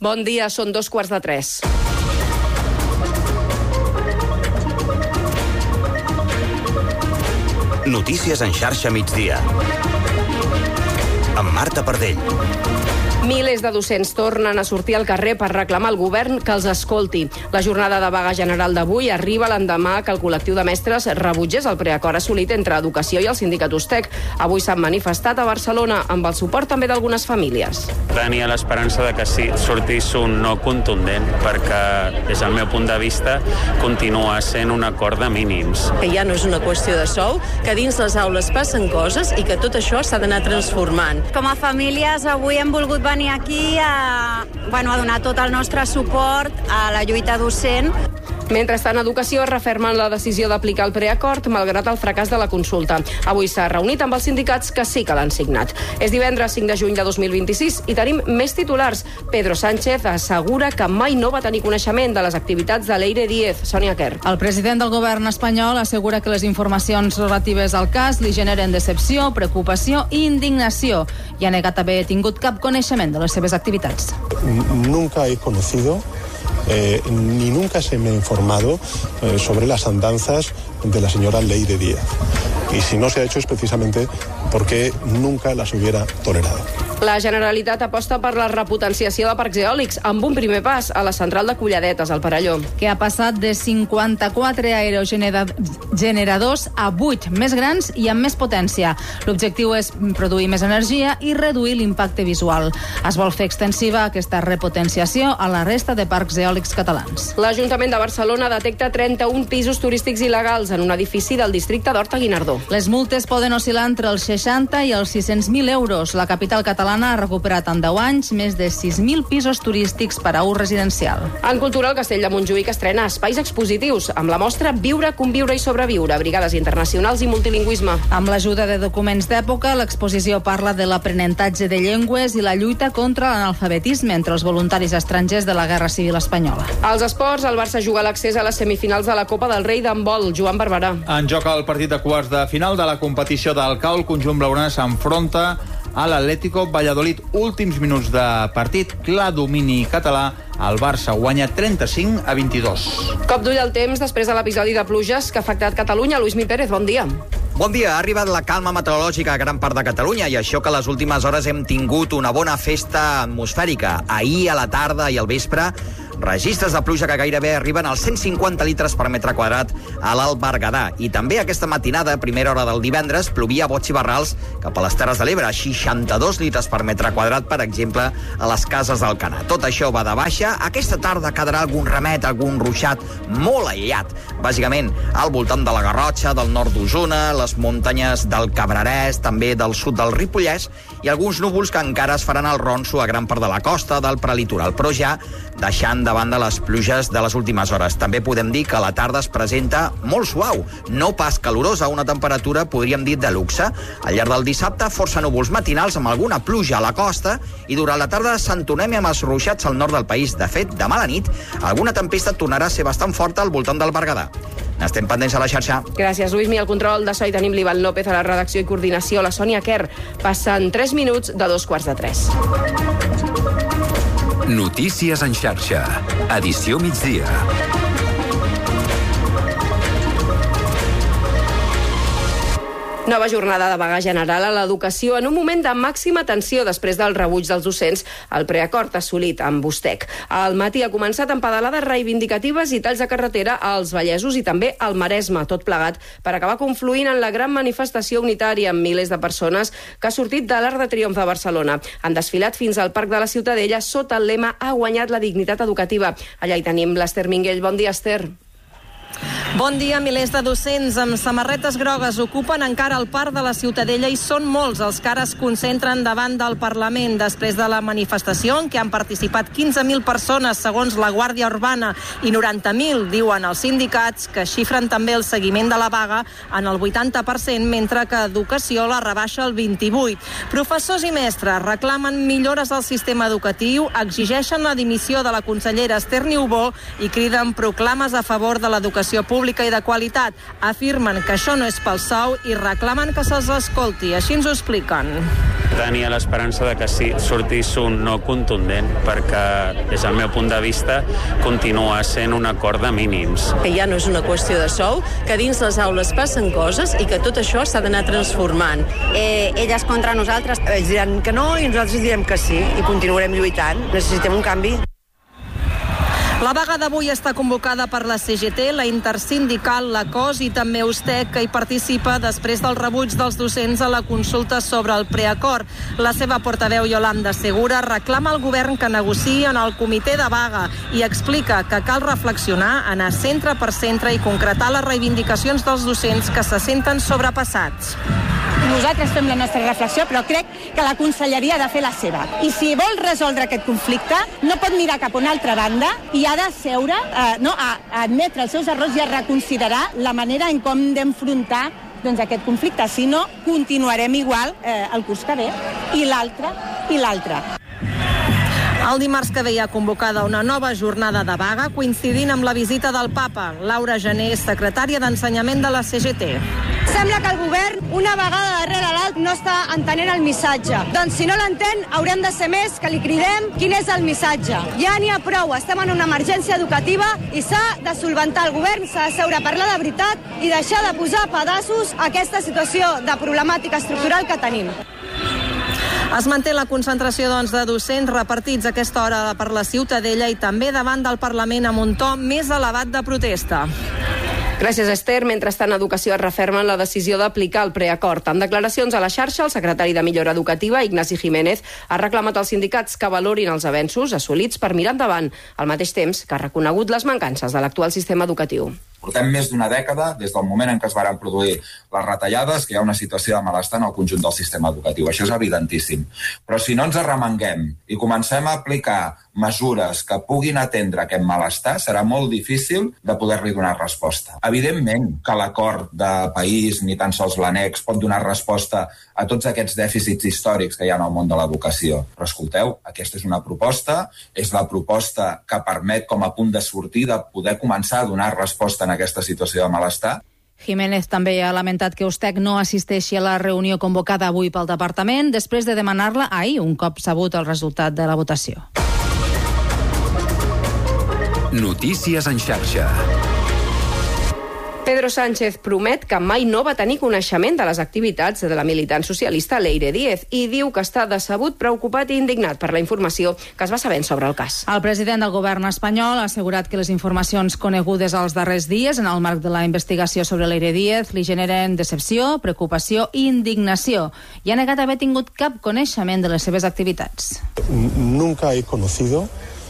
Bon dia, són 2:15. Notícies en xarxa migdia. Amb Marta Pardell. Milers de docents tornen a sortir al carrer per reclamar al govern que els escolti. La jornada de vaga general d'avui arriba l'endemà que el col·lectiu de mestres rebutgés el preacord assolit entre Educació i el sindicat USTEC. Avui s'han manifestat a Barcelona amb el suport també d'algunes famílies. Tenia l'esperança de que sí sortís un no contundent, perquè des del meu punt de vista continua sent un acord de mínims. Que ja no és una qüestió de sou, que dins les aules passen coses i que tot això s'ha d'anar transformant. Com a famílies avui hem volgut venir aquí a donar tot el nostre suport a la lluita docent. Mentrestant, Educació refermen la decisió d'aplicar el preacord malgrat el fracàs de la consulta. Avui s'ha reunit amb els sindicats que sí que l'han signat. És divendres 5 de juny de 2026 i tenim més titulars. Pedro Sánchez assegura que mai no va tenir coneixement de les activitats de Leire Díez. Sònia Quer. El president del govern espanyol assegura que les informacions relatives al cas li generen decepció, preocupació i indignació i ha negat haver tingut cap coneixement de les seves activitats. Nunca he conocido ni nunca se me ha informado sobre las andanzas de la señora Leire Díez. Y si no se ha hecho es precisamente porque nunca las hubiera tolerado. La Generalitat aposta per la repotenciació de parcs eòlics amb un primer pas a la central de Colladetes, al Perelló. Que ha passat de 54 aerogeneradors a 8, més grans i amb més potència. L'objectiu és produir més energia i reduir l'impacte visual. Es vol fer extensiva aquesta repotenciació a la resta de parcs eòlics catalans. L'Ajuntament de Barcelona detecta 31 pisos turístics il·legals en un edifici del districte d'Horta-Guinardó. Les multes poden oscil·lar entre els 60 i els 600.000 euros. La capital catalana ha recuperat en 10 anys més de 6.000 pisos turístics per a ús residencial. En cultura, el Castell de Montjuïc estrena espais expositius amb la mostra Viure, conviure i sobreviure, brigades internacionals i multilingüisme. Amb l'ajuda de documents d'època, l'exposició parla de l'aprenentatge de llengües i la lluita contra l'analfabetisme entre els voluntaris estrangers de la Guerra Civil Espanyola. Als esports, el Barça juga l'accés a les semifinals de la Copa del Rei d'handbol. Joan Barberà. En joc el partit de quarts de final de la competició del CAO, el conjunt blaugrana s'enfronta a l'Atlético Valladolid. Últims minuts de partit, clar domini català. El Barça guanya 35-22. Cop d'ull al temps després de l'episodi de pluges que ha afectat Catalunya. Luismi Pérez, bon dia. Bon dia. Ha arribat la calma meteorològica a gran part de Catalunya i això que a les últimes hores hem tingut una bona festa atmosfèrica. Ahir a la tarda i al vespre, registres de pluja que gairebé arriben als 150 litres per metre quadrat a l'Alt Berguedà. I també aquesta matinada, a primera hora del divendres, plovia a bots i barrals cap a les Terres de l'Ebre, 62 litres per metre quadrat, per exemple, a les Cases d'Alcanar. Tot això va de baixa. Aquesta tarda quedarà algun remet, algun ruixat molt aïllat, bàsicament al voltant de la Garrotxa, del nord d'Osona, les muntanyes del Cabrerès, també del sud del Ripollès, i alguns núvols que encara es faran al ronso a gran part de la costa, del prelitoral, però ja deixant de banda les pluges de les últimes hores. També podem dir que la tarda es presenta molt suau, no pas calorosa, una temperatura, podríem dir, de luxe. Al llarg del dissabte, força núvols matinals amb alguna pluja a la costa i durant la tarda s'entonem amb els ruixats al nord del país. De fet, demà a la nit, alguna tempesta tornarà a ser bastant forta al voltant del Berguedà. N'estem pendents a la xarxa. Gràcies, Luismi. Al control de so hi tenim l'Ivan López, a la redacció i coordinació la Sònia Quer. Passen 3 minuts de 2:15. Notícies en xarxa. Edició migdia. Nova jornada de vaga general a l'educació en un moment de màxima tensió després del rebuig dels docents al preacord assolit amb USTEC. Al matí ha començat amb pedalades reivindicatives i talls de carretera als Vallesos i també al Maresme, tot plegat per acabar confluint en la gran manifestació unitària amb milers de persones que ha sortit de l'Arc de Triomf de Barcelona. Han desfilat fins al Parc de la Ciutadella sota el lema "Ha guanyat la dignitat educativa". Allà hi tenim l'Ester Minguell. Bon dia, Ester. Bon dia. Milers de docents amb samarretes grogues ocupen encara el Parc de la Ciutadella i són molts els que ara es concentren davant del Parlament després de la manifestació en què han participat 15.000 persones segons la Guàrdia Urbana i 90.000, diuen els sindicats, que xifren també el seguiment de la vaga en el 80%, mentre que Educació la rebaixa al 28%. Professors i mestres reclamen millores al sistema educatiu, exigeixen la dimissió de la consellera Esther Niubó i criden proclames a favor de l'educació pública pública i de qualitat. Afirmen que això no és pel sou i reclamen que se'ls escolti. Així ens ho expliquen. Tenia l'esperança de que sí, sortís un no contundent, perquè des del meu punt de vista continua sent un acord de mínims. Que ja no és una qüestió de sou, que dins les aules passen coses i que tot això s'ha d'anar transformant. Elles contra nosaltres. Ells diran que no i nosaltres direm que sí i continuarem lluitant. Necessitem un canvi. La vaga d'avui està convocada per la CGT, la Intersindical, la COS i també USTEC, que hi participa després del rebuig dels docents a la consulta sobre el preacord. La seva portaveu, Yolanda Segura, reclama al govern que negociï en el comitè de vaga i explica que cal reflexionar, anar centre per centre i concretar les reivindicacions dels docents que se senten sobrepassats. Nosaltres fem la nostra reflexió, però crec que la conselleria ha de fer la seva. I si vol resoldre aquest conflicte, no pot mirar cap a una altra banda i ha de seure, a admetre els seus errors i a reconsiderar la manera en com d'enfrontar aquest conflicte. Si no, continuarem igual el curs que ve, i l'altre, i l'altre. El dimarts que ve hi ha convocada una nova jornada de vaga, coincidint amb la visita del Papa. Laura Gené, secretària d'Ensenyament de la CGT. Sembla que el govern, una vegada darrere l'altra, no està entenent el missatge. Doncs si no l'entén, haurem de ser més que li cridem quin és el missatge. Ja n'hi ha prou, estem en una emergència educativa i s'ha de solventar el govern, s'ha de seure a parlar de veritat i deixar de posar pedaços a aquesta situació de problemàtica estructural que tenim. Es manté la concentració de docents repartits a aquesta hora per la Ciutadella i també davant del Parlament amb un to més elevat de protesta. Gràcies, Esther. Mentrestant, Educació es referma en la decisió d'aplicar el preacord. En declaracions a la xarxa, el secretari de Millora Educativa, Ignasi Jiménez, ha reclamat als sindicats que valorin els avenços assolits per mirar endavant, al mateix temps que ha reconegut les mancances de l'actual sistema educatiu. Portem més d'una dècada, des del moment en què es van produir les retallades, que hi ha una situació de malestar en el conjunt del sistema educatiu. Això és evidentíssim. Però si no ens arremanguem i comencem a aplicar mesures que puguin atendre aquest malestar, serà molt difícil de poder-li donar resposta. Evidentment que l'acord de país, ni tan sols l'annex, pot donar resposta a tots aquests dèficits històrics que hi ha en el món de l'educació. Però escolteu, aquesta és una proposta, és la proposta que permet com a punt de sortida poder començar a donar resposta en aquesta situació de malestar. Jiménez també ha lamentat que USTEC no assisteixi a la reunió convocada avui pel departament després de demanar-la ahir, un cop sabut el resultat de la votació. Notícies en xarxa. Pedro Sánchez promet que mai no va tenir coneixement de les activitats de la militant socialista Leire Díez i diu que està decebut, preocupat i indignat per la informació que es va sabent sobre el cas. El president del govern espanyol ha assegurat que les informacions conegudes els darrers dies en el marc de la investigació sobre Leire Díez li generen decepció, preocupació i indignació i ha negat haver tingut cap coneixement de les seves activitats. Nunca he conocido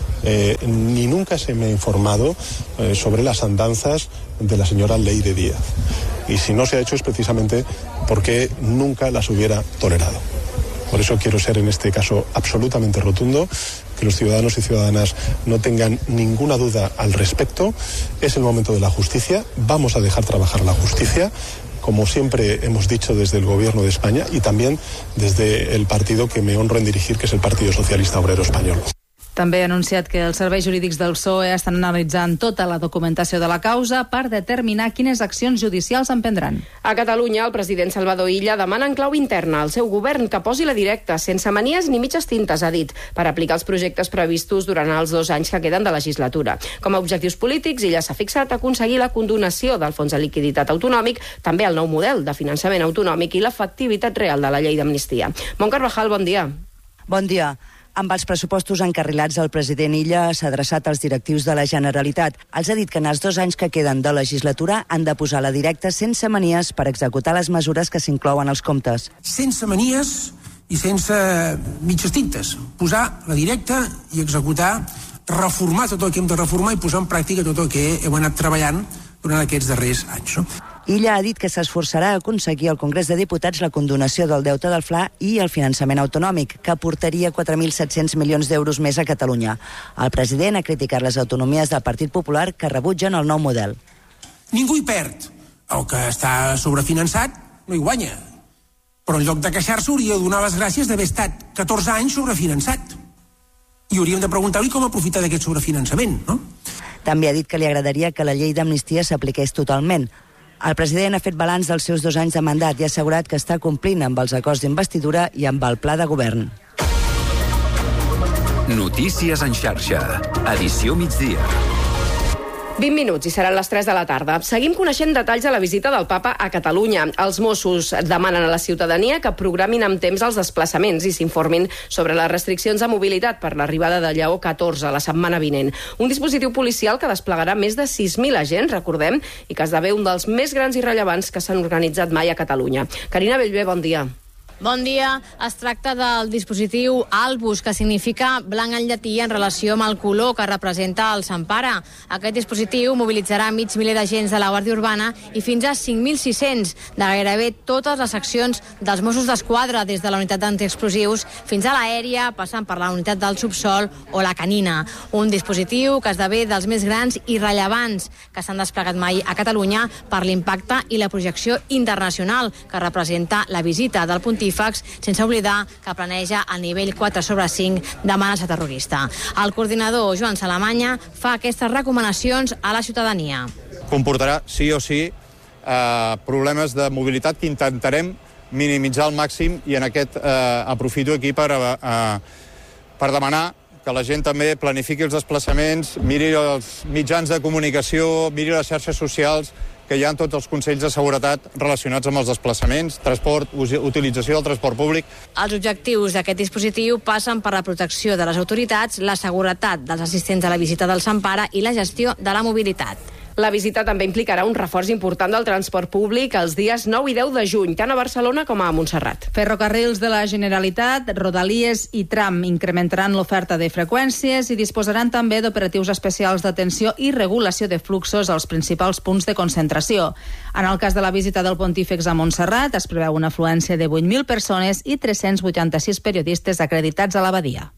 ni nunca se me ha informado sobre las andanzas de la señora Leire Díaz. Y si no se ha hecho es precisamente porque nunca las hubiera tolerado. Por eso quiero ser en este caso absolutamente rotundo, que los ciudadanos y ciudadanas no tengan ninguna duda al respecto. Es el momento de la justicia, vamos a dejar trabajar la justicia, como siempre hemos dicho desde el Gobierno de España y también desde el partido que me honro en dirigir, que es el Partido Socialista Obrero Español. També ha anunciat que els serveis jurídics del PSOE estan analitzant tota la documentació de la causa per determinar quines accions judicials emprendran. A Catalunya, el president Salvador Illa demana en clau interna al seu govern que posi la directa, sense manies ni mitges tintes, ha dit, per aplicar els projectes previstos durant els 2 anys que queden de legislatura. Com a objectius polítics, Illa s'ha fixat a aconseguir la condonació del fons de liquiditat autonòmic, també el nou model de finançament autonòmic i l'efectivitat real de la llei d'amnistia. Mont Carvajal, bon dia. Bon dia. Amb els pressupostos encarrilats, el president Illa s'ha adreçat als directius de la Generalitat. Els ha dit que en els 2 anys que queden de legislatura han de posar la directa sense manies per executar les mesures que s'inclouen als comptes. Sense manies i sense mitges tintes. Posar la directa i executar, reformar tot el que hem de reformar i posar en pràctica tot el que hem anat treballant durant aquests darrers anys. Illa ha dit que s'esforçarà a aconseguir al Congrés de Diputats la condonació del deute del FLA i el finançament autonòmic, que aportaria 4.700 milions d'euros més a Catalunya. El president ha criticat les autonomies del Partit Popular que rebutgen el nou model. Ningú hi perd. El que està sobrefinançat no hi guanya. Però en lloc de queixar-se hauria de donar les gràcies d'haver estat 14 anys sobrefinançat. I hauríem de preguntar-li com aprofitar d'aquest sobrefinançament, no? També ha dit que li agradaria que la llei d'amnistia s'apliqués totalment. El president ha fet balanç dels seus 2 anys de mandat i ha assegurat que està complint amb els acords d'investidura i amb el pla de govern. Notícies en xarxa. Edició migdia. 20 minuts i seran les 3 de la tarda. Seguim coneixent detalls de la visita del papa a Catalunya. Els Mossos demanen a la ciutadania que programin amb temps els desplaçaments i s'informin sobre les restriccions de mobilitat per l'arribada de Lleó XIV la setmana vinent. Un dispositiu policial que desplegarà més de 6.000 agents, recordem, i que esdevé un dels més grans i rellevants que s'han organitzat mai a Catalunya. Carina Bellver, bon dia. Bon dia. Es tracta del dispositiu Albus, que significa blanc en llatí en relació amb el color que representa el Sant Pare. Aquest dispositiu mobilitzarà mig miler d'agents de la Guàrdia Urbana i fins a 5.600 de gairebé totes les seccions dels Mossos d'Esquadra, des de la unitat d'antiexplosius fins a l'aèria, passant per la unitat del subsol o la canina. Un dispositiu que esdevé dels més grans i rellevants que s'han desplegat mai a Catalunya per l'impacte i la projecció internacional que representa la visita del pontífex, sense oblidar que planeja el nivell 4/5 d'amenaça terrorista. El coordinador Joan Salamanya fa aquestes recomanacions a la ciutadania. Comportarà, sí o sí, problemes de mobilitat que intentarem minimitzar al màxim, i en aquest aprofito aquí per demanar que la gent també planifiqui els desplaçaments, miri els mitjans de comunicació, miri les xarxes socials, que hi ha tots els consells de seguretat relacionats amb els desplaçaments, transport, utilització del transport públic. Els objectius d'aquest dispositiu passen per la protecció de les autoritats, la seguretat dels assistents a la visita del Sant Pare i la gestió de la mobilitat. La visita també implicarà un reforç important del transport públic els dies 9 i 10 de juny, tant a Barcelona com a Montserrat. Ferrocarrils de la Generalitat, Rodalies i Tram incrementaran l'oferta de freqüències i disposaran també d'operatius especials d'atenció i regulació de fluxos als principals punts de concentració. En el cas de la visita del pontífex a Montserrat, es preveu una afluència de 8.000 persones i 386 periodistes acreditats a l'abadia.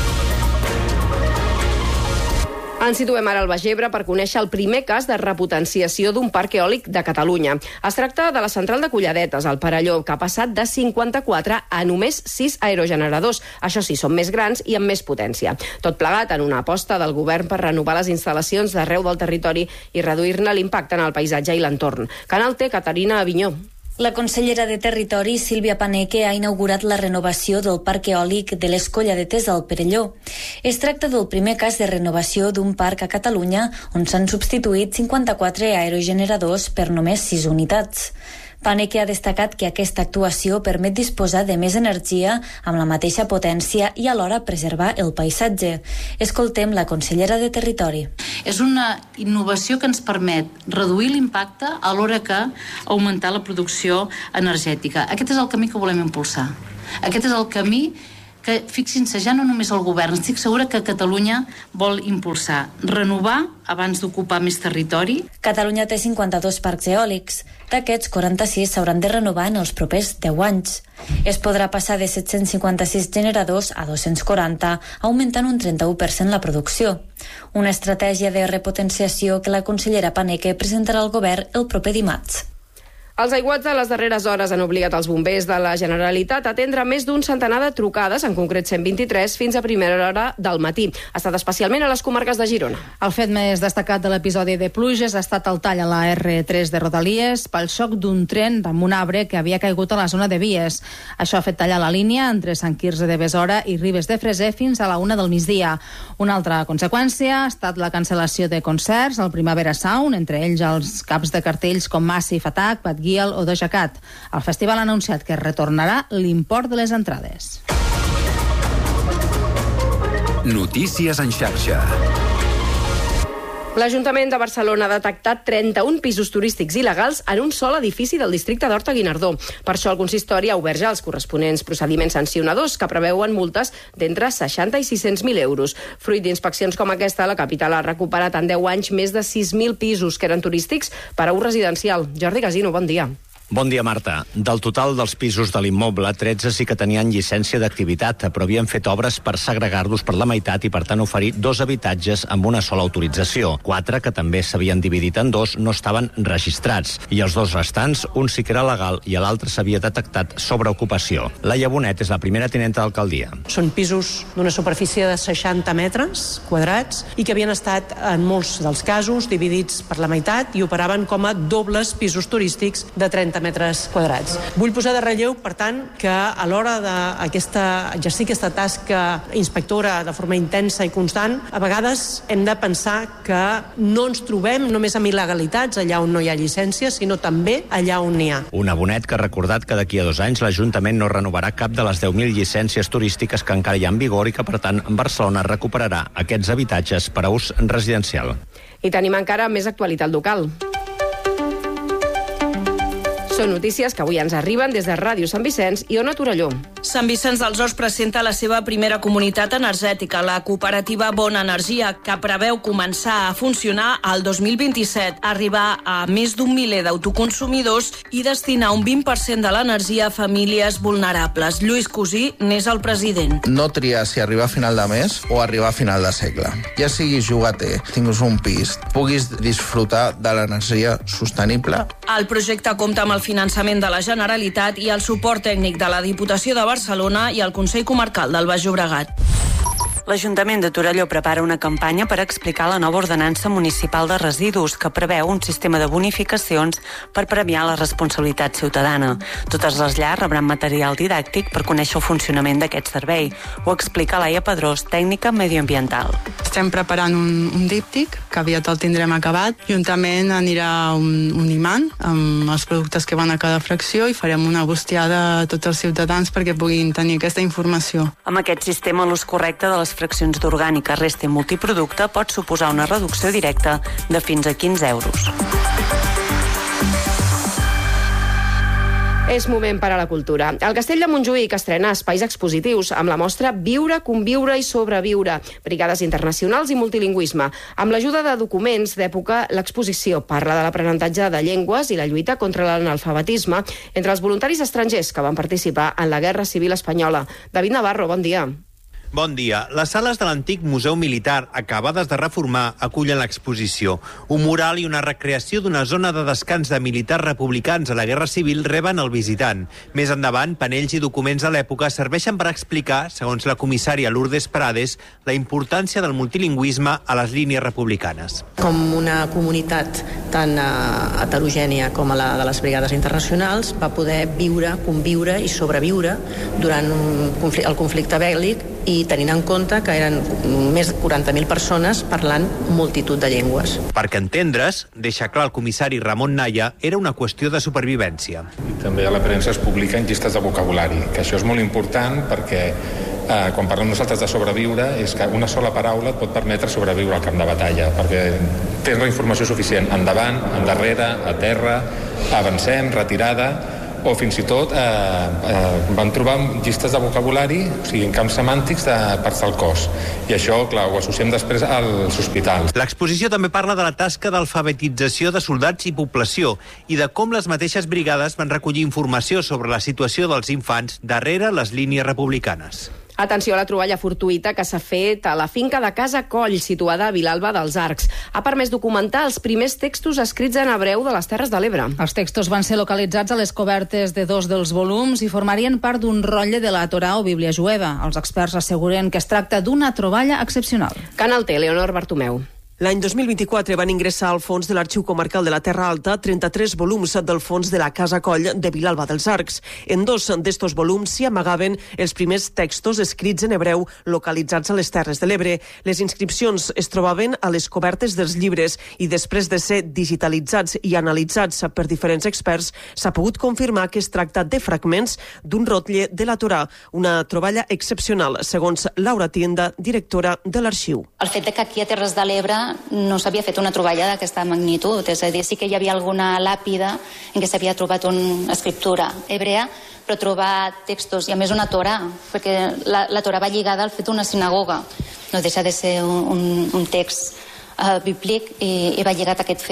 Ens situem ara al Baix Ebre per conèixer el primer cas de repotenciació d'un parc eòlic de Catalunya. Es tracta de la central de Colladetes, al Perelló, que ha passat de 54 a només 6 aerogeneradors. Això sí, són més grans i amb més potència. Tot plegat en una aposta del govern per renovar les instal·lacions d'arreu del territori i reduir-ne l'impacte en el paisatge i l'entorn. Canal T, Caterina Avinyó. La consellera de Territori, Sílvia Paneque, ha inaugurat la renovació del parc eòlic de les Colladetes al Perelló. Es tracta del primer cas de renovació d'un parc a Catalunya on s'han substituït 54 aerogeneradors per només 6 unitats. Paneque ha destacat que aquesta actuació permet disposar de més energia amb la mateixa potència i alhora preservar el paisatge. Escoltem la consellera de Territori. És una innovació que ens permet reduir l'impacte alhora que augmentar la producció energètica. Aquest és el camí que volem impulsar. Aquest és el camí que, fixin-se, ja no només el govern, estic segura que Catalunya vol impulsar. Renovar abans d'ocupar més territori. Catalunya té 52 parcs eòlics. D'aquests, 46 s'hauran de renovar en els propers 10 anys. Es podrà passar de 756 generadors a 240, augmentant un 31% la producció. Una estratègia de repotenciació que la consellera Paneque presentarà al govern el proper dimarts. Els aiguats de les darreres hores han obligat els bombers de la Generalitat a atendre més d'un centenar de trucades, en concret 123, fins a primera hora del matí. Ha estat especialment a les comarques de Girona. El fet més destacat de l'episodi de pluges ha estat el tall a la R3 de Rodalies pel xoc d'un tren amb un arbre que havia caigut a la zona de vies. Això ha fet tallar la línia entre Sant Quirze de Besora i Ribes de Freser fins a la 1 del migdia. Una altra conseqüència ha estat la cancel·lació de concerts al Primavera Sound, entre ells els caps de cartells com Massive Attack, Bad Gyal o Doja Cat. El festival ha anunciat que retornarà l'import de les entrades. Notícies en xarxa. L'Ajuntament de Barcelona ha detectat 31 pisos turístics il·legals en un sol edifici del districte d'Horta-Guinardó. Per això el consistori ha obert ja els corresponents procediments sancionadors que preveuen multes d'entre 60 i 600.000 euros. Fruit d'inspeccions com aquesta, la capital ha recuperat en 10 anys més de 6.000 pisos que eren turístics per a ús residencial. Jordi Casino, bon dia. Bon dia, Marta. Del total dels pisos de l'immoble, 13 sí que tenien llicència d'activitat, però havien fet obres per segregar-los per la meitat i, per tant, oferir 2 habitatges amb una sola autorització. 4, que també s'havien dividit en 2, no estaven registrats. I els 2 restants, un sí que era legal i l'altre s'havia detectat sobreocupació. Laia Bonet és la primera tinenta d'alcaldia. Són pisos d'una superfície de 60 metres quadrats i que havien estat, en molts dels casos, dividits per la meitat i operaven com a dobles pisos turístics de 30 metres quadrats. Vull posar de relleu, per tant, que a l'hora d'exercir aquesta tasca inspectora de forma intensa i constant, a vegades hem de pensar que no ens trobem només amb il·legalitats allà on no hi ha llicència, sinó també allà on n'hi ha. Una Bonet que ha recordat que d'aquí a 2 anys l'Ajuntament no renovarà cap de les 10.000 llicències turístiques que encara hi ha en vigor i que, per tant, Barcelona recuperarà aquests habitatges per a ús residencial. I tenim encara més actualitat local. Són notícies que avui ens arriben des de Ràdio Sant Vicenç i Ona Torelló. Sant Vicenç dels Horts presenta la seva primera comunitat energètica, la cooperativa Bona Energia, que preveu començar a funcionar al 2027, arribar a més d'un miler d'autoconsumidors i destinar un 20% de l'energia a famílies vulnerables. Lluís Cosí n'és el president. No triar si arribar a final de mes o arribar a final de segle. Ja siguis llogater, tinguis un pis, puguis disfrutar de l'energia sostenible. El projecte compta amb el finançament de la Generalitat i el suport tècnic de la Diputació de Barcelona i el Consell Comarcal del Baix Llobregat. L'Ajuntament de Torelló prepara una campanya per explicar la nova ordenança municipal de residus que preveu un sistema de bonificacions per premiar la responsabilitat ciutadana. Totes les llars rebran material didàctic per conèixer el funcionament d'aquest servei. Ho explica Laia Pedrós, tècnica medioambiental. Estem preparant un díptic, que aviat el tindrem acabat. Juntament anirà un imant amb els productes que van a cada fracció i farem una bustiada a tots els ciutadans perquè puguin tenir aquesta informació. Amb aquest sistema, l'ús correcte de les fraccions d'orgànica, resta i multiproducte pot suposar una reducció directa de fins a 15 euros. És moment per a la cultura. El Castell de Montjuïc estrena espais expositius amb la mostra Viure, conviure i sobreviure, brigades internacionals i multilingüisme. Amb l'ajuda de documents d'època, l'exposició parla de l'aprenentatge de llengües i la lluita contra l'analfabetisme entre els voluntaris estrangers que van participar en la Guerra Civil Espanyola. David Navarro, bon dia. Bon dia. Les sales de l'antic Museu Militar, acabades de reformar, acullen l'exposició. Un mural i una recreació d'una zona de descans de militars republicans a la Guerra Civil reben el visitant. Més endavant, panells i documents de l'època serveixen per explicar, segons la comissària Lourdes Prades, la importància del multilingüisme a les línies republicanes. Com una comunitat tan heterogènia com la de les brigades internacionals va poder viure, conviure i sobreviure durant el conflicte bèl·lic i tenint en compte que eren més de 40.000 persones parlant multitud de llengües. Perquè entendre's, deixa clar el comissari Ramon Naya, era una qüestió de supervivència. També a la premsa es publiquen llistes de vocabulari, que això és molt important perquè quan parlem nosaltres de sobreviure és que una sola paraula et pot permetre sobreviure al camp de batalla, perquè tens la informació suficient endavant, endarrere, a terra, avancem, retirada, o fins i tot van trobar llistes de vocabulari, o sigui, en camps semàntics de parts del cos. I això, clar, ho associem després als hospitals. L'exposició també parla de la tasca d'alfabetització de soldats i població i de com les mateixes brigades van recollir informació sobre la situació dels infants darrere les línies republicanes. Atenció a la troballa fortuïta que s'ha fet a la finca de Casa Coll, situada a Vilalba dels Arcs. Ha permès documentar els primers textos escrits en hebreu de les Terres de l'Ebre. Els textos van ser localitzats a les cobertes de 2 dels volums i formarien part d'un rotlle de la Torà o Bíblia jueva. Els experts asseguren que es tracta d'una troballa excepcional. Canal T, Leonor Bartomeu. L'any 2024 van ingressar al fons de l'Arxiu Comarcal de la Terra Alta 33 volums del fons de la Casa Coll de Vilalba dels Arcs. En 2 d'estos volums s'hi amagaven els primers textos escrits en hebreu localitzats a les Terres de l'Ebre. Les inscripcions es trobaven a les cobertes dels llibres i després de ser digitalitzats i analitzats per diferents experts s'ha pogut confirmar que es tracta de fragments d'un rotlle de la Torà, una troballa excepcional, segons Laura Tienda, directora de l'arxiu. El fet que aquí a Terres de l'Ebre no s'havia fet una troballa d'aquesta magnitud, és a dir, sí que hi havia alguna làpida en què s'havia trobat una escriptura hebrea, però trobar textos, i a més una Torà, perquè la Torà va lligada al fet d'una sinagoga, no deixa de ser un text bíblic i va lligat a aquest fet.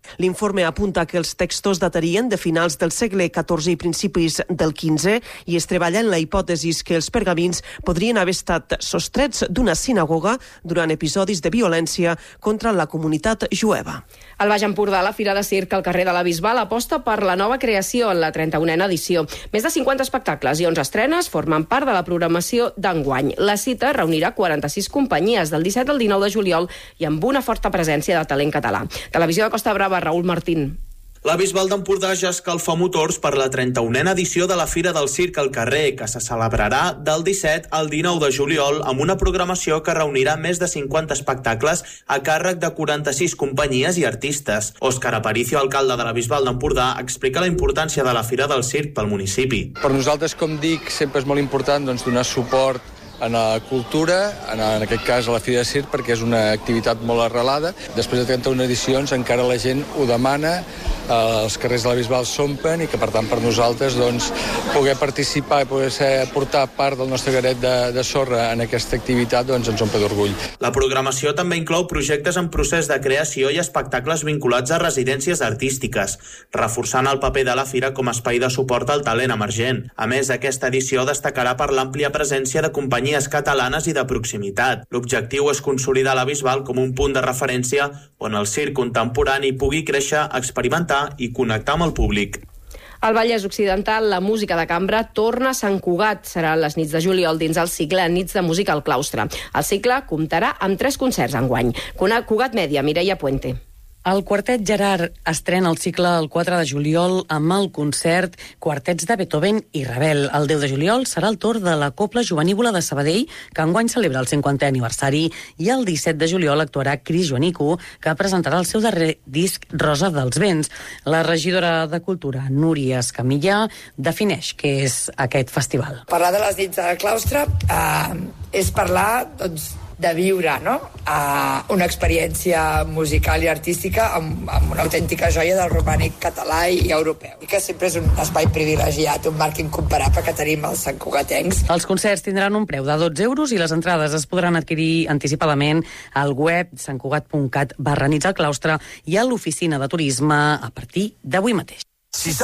L'informe apunta que els textos datarien de finals del segle XIV i principis del XV i es treballa en la hipòtesi que els pergamins podrien haver estat sostrets d'una sinagoga durant episodis de violència contra la comunitat jueva. Al Baix Empordà, la Fira de Circ al carrer de la Bisbal aposta per la nova creació en la 31a edició. Més de 50 espectacles i 11 estrenes formen part de la programació d'enguany. La cita reunirà 46 companyies del 17 al 19 de juliol i amb una forta presència de talent català. Televisió de Costa Brava, Raül Martín. La Bisbal d'Empordà ja escalfa motors per la 31a edició de la Fira del Circ al carrer, que se celebrarà del 17 al 19 de juliol amb una programació que reunirà més de 50 espectacles a càrrec de 46 companyies i artistes. Òscar Aparicio, alcalde de la Bisbal d'Empordà, explica la importància de la Fira del Circ pel municipi. Per nosaltres, com dic, sempre és molt important donar suport a la cultura, en aquest cas a la Fira de Circ, perquè és una activitat molt arrelada. Després de 31 edicions encara la gent ho demana, els carrers de la Bisbal s'omplen i que per tant per nosaltres poder participar i poder portar part del nostre granet de sorra en aquesta activitat ens omple d'orgull. La programació també inclou projectes en procés de creació i espectacles vinculats a residències artístiques, reforçant el paper de la Fira com a espai de suport al talent emergent. A més, aquesta edició destacarà per l'àmplia presència de companyies catalanes i de proximitat. L'objectiu és consolidar la Bisbal com un punt de referència on el circ contemporani pugui créixer, experimentar i connectar amb el públic. Al Vallès Occidental, la música de cambra torna a Sant Cugat. Seran les nits de juliol dins el cicle Nits de Música al Claustre. El cicle comptarà amb 3 concerts enguany. Cugat Mèdia, Mireia Puente. El Quartet Gerard estrena el cicle el 4 de juliol amb el concert Quartets de Beethoven i Ravel. El 10 de juliol serà el torn de la Cobla Jovenívola de Sabadell, que enguany celebra el 50è aniversari, i el 17 de juliol actuarà Cris Joanico, que presentarà el seu darrer disc Rosa dels Vents. La regidora de Cultura, Núria Escamilla, defineix què és aquest festival. Parlar de les nits del claustre és parlar, de viure, no? Una experiència musical i artística amb una autèntica joia del romànic català i europeu. I que sempre és un espai privilegiat, un marc incomparable que tenim els santcugatencs. Els concerts tindran un preu de 12 euros i les entrades es podran adquirir anticipadament al web santcugat.cat/nits al claustre i a l'oficina de turisme a partir d'avui mateix.